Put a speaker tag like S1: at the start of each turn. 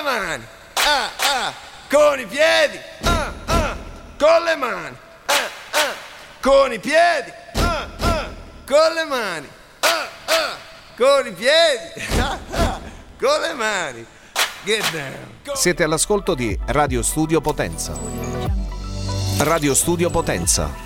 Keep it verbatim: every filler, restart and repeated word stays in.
S1: mani, ah, ah, con i piedi, ah, ah, con le mani, ah, ah, con i piedi, ah, ah, con le mani, ah, ah, con i piedi, ah, ah, con le mani. Get down.
S2: Siete all'ascolto di Radio Studio Potenza. Radio Studio Potenza.